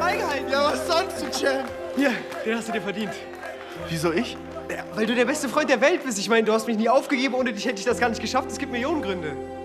beigehalten. Ja, was sonst, du Champ? Hier, den hast du dir verdient. Wieso ich? Ja, weil du der beste Freund der Welt bist. Ich meine, du hast mich nie aufgegeben, ohne dich hätte ich das gar nicht geschafft. Es gibt Millionen Gründe.